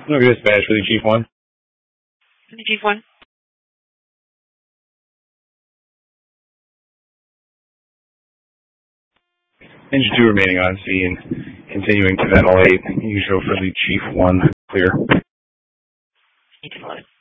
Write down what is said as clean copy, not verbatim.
No, dispatch for the Chief 1. Chief 1. Engine 2 remaining on scene, continuing to ventilate. You show for the Chief 1 clear. Need to float.